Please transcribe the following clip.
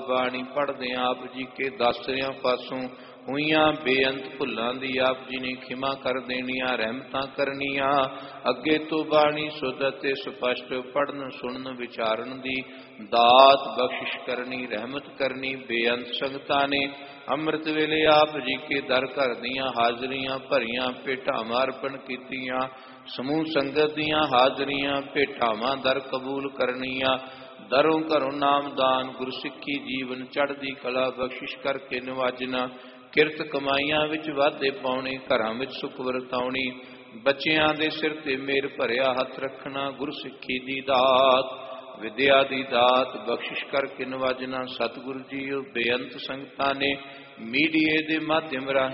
ਬਾਣੀ ਪੜ੍ਹਦੇ ਆਪ ਜੀ ਕੇ ਦਾਸਰਿਆਂ ਪਾਸੋਂ ਹੋਈਆਂ ਬੇਅੰਤ ਭੁੱਲਾਂ ਦੀ ਆਪ ਜੀ ਨੇ ਖਿਮਾ ਕਰ ਦੇਣੀਆਂ, ਰਹਿਮਤਾਂ ਕਰਨੀਆਂ। ਅੱਗੇ ਤੋਂ ਬਾਣੀ ਸੁਧ ਅਤੇ ਸਪਸ਼ਟ ਪੜ੍ਹਨ ਸੁਣਨ ਵਿਚਾਰਨ ਦੀ ਦਾਤ ਬਖਸ਼ਿਸ਼ ਕਰਨੀ, ਰਹਿਮਤ ਕਰਨੀ। ਬੇਅੰਤ ਸੰਗਤਾਂ ਨੇ ਅੰਮ੍ਰਿਤ ਵੇਲੇ ਆਪ ਜੀ ਕੇ ਦਰ ਘਰ ਦੀਆਂ ਹਾਜ਼ਰੀਆਂ ਭਰੀਆਂ, ਭੇਟਾਵਾਂ ਅਰਪਣ ਕੀਤੀਆਂ। ਸਮੂਹ ਸੰਗਤ ਦੀਆਂ ਹਾਜ਼ਰੀਆਂ ਭੇਟਾਵਾਂ ਦਰ ਕਬੂਲ ਕਰਨੀਆਂ। ਦਰੋਂ ਘਰੋਂ ਨਾਮਦਾਨ ਗੁਰਸਿੱਖੀ ਜੀਵਨ ਚੜ੍ਹਦੀ ਕਲਾ ਬਖਸ਼ਿਸ਼ ਕਰਕੇ ਨਿਵਾਜਣਾ। ਕਿਰਤ ਕਮਾਈਆਂ ਵਿੱਚ ਵਾਧੇ ਪਾਉਣੇ, ਘਰਾਂ ਵਿੱਚ ਸੁਖ ਵਰਤਾਉਣੀ। ਬੱਚਿਆਂ ਦੇ ਸਿਰ ਤੇ ਮੇਰ ਭਰਿਆ ਹੱਥ ਰੱਖਣਾ। ਗੁਰਸਿੱਖੀ ਦੀ ਦਾਤ, ਵਿਦਿਆ ਦੀ ਦਾਤ ਬਖਸ਼ਿਸ਼ ਕਰਕੇ ਨਿਵਾਜਣਾ। ਸਤਿਗੁਰੂ ਜੀ ਬੇਅੰਤ ਸੰਗਤਾਂ ਨੇ ਮੀਡੀਏ ਦੇ ਮਾਧਿਅਮ ਰਾਹੀਂ